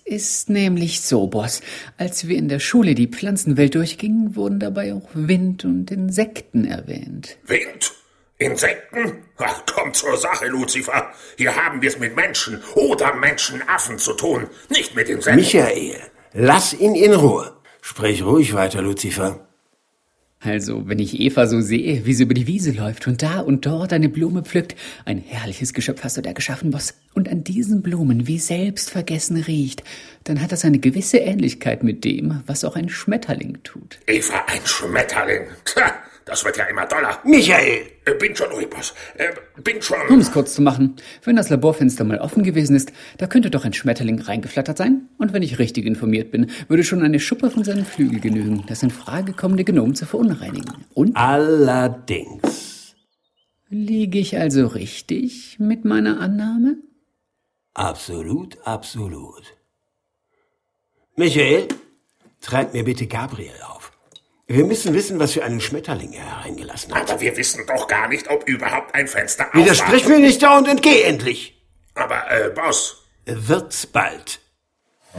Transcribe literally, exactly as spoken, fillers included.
ist nämlich so, Boss. Als wir in der Schule die Pflanzenwelt durchgingen, wurden dabei auch Wind und Insekten erwähnt. Wind? Insekten? Ach, komm zur Sache, Lucifer. Hier haben wir es mit Menschen oder Menschenaffen zu tun, nicht mit Insekten. Michael, lass ihn in Ruhe. Sprich ruhig weiter, Lucifer. Also, wenn ich Eva so sehe, wie sie über die Wiese läuft und da und dort eine Blume pflückt, ein herrliches Geschöpf hast du da geschaffen, Boss, und an diesen Blumen wie selbstvergessen riecht, dann hat das eine gewisse Ähnlichkeit mit dem, was auch ein Schmetterling tut. Eva, ein Schmetterling? Tja, das wird ja immer doller. Michael! Äh, bin schon ruhig, Boss. Äh, bin schon... Um es kurz zu machen, wenn das Laborfenster mal offen gewesen ist, da könnte doch ein Schmetterling reingeflattert sein. Und wenn ich richtig informiert bin, würde schon eine Schuppe von seinen Flügeln genügen, das in Frage kommende Genom zu verunreinigen. Und? Allerdings. Liege ich also richtig mit meiner Annahme? Absolut, absolut. Michael, treib mir bitte Gabriel auf. Wir müssen wissen, was für einen Schmetterling er hereingelassen hat. Aber wir wissen doch gar nicht, ob überhaupt ein Fenster auf war. Widersprich mir nicht dauernd und geh endlich. Aber, äh, Boss... Wird's bald.